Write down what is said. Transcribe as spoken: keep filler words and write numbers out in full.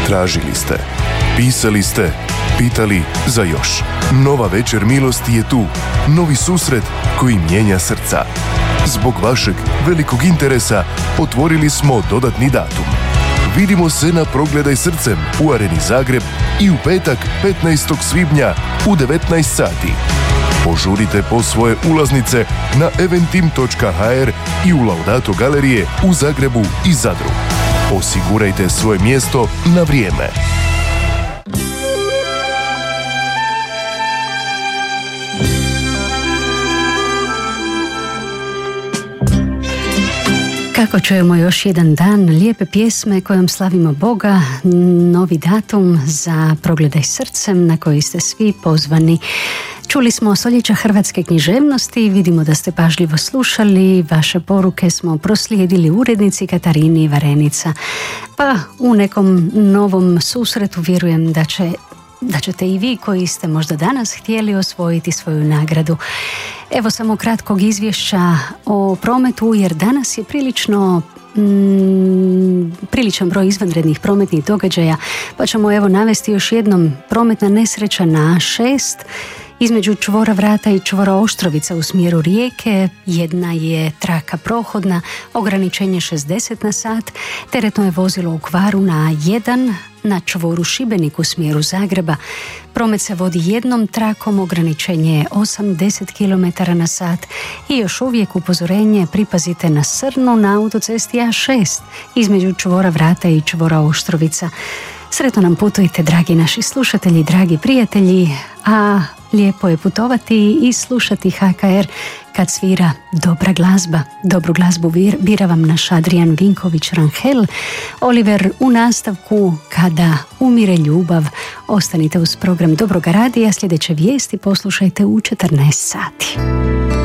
Tražili ste, pisali ste, pitali za još. Nova večer milosti je tu. Novi susret koji mijenja srca. Zbog vašeg velikog interesa otvorili smo dodatni datum. Vidimo se na Progledaj srcem u Areni Zagreb i u petak petnaestog svibnja u devetnaest sati. Požurite po svoje ulaznice na eventim točka ha er i u Laudato galerije u Zagrebu i Zadru. Osigurajte svoje mjesto na vrijeme. Kako čujemo još jedan dan lijepe pjesme kojom slavimo Boga, novi datum za Progledaj srcem na koji ste svi pozvani. Čuli smo stoljeća hrvatske književnosti, vidimo da ste pažljivo slušali, vaše poruke smo proslijedili urednici Katarini Varenica. Pa u nekom novom susretu vjerujem da će da ćete i vi koji ste možda danas htjeli osvojiti svoju nagradu. Evo samo kratkog izvješća o prometu, jer danas je prilično mm, priličan broj izvanrednih prometnih događaja, pa ćemo evo navesti još jednom prometna nesreća na A šest između čvora Vrata i čvora Oštrovica u smjeru Rijeke. Jedna je traka prohodna, ograničenje šezdeset na sat, teretno je vozilo u kvaru na A jedan, na čvoru Šibenik u smjeru Zagreba. Promet se vodi jednom trakom, ograničenje je osamdeset kilometara na sat i još uvijek upozorenje, pripazite na Srnu na autocesti A šest između čvora Vrata i čvora Oštrovica. Sretno nam putujte, dragi naši slušatelji, dragi prijatelji, a lijepo je putovati i slušati ha ka er kad svira dobra glazba. Dobru glazbu bira vam naš Adrian Vinković Ranhel. Oliver u nastavku Kada umire ljubav. Ostanite uz program Dobroga radija, sljedeće vijesti poslušajte u četrnaest sati.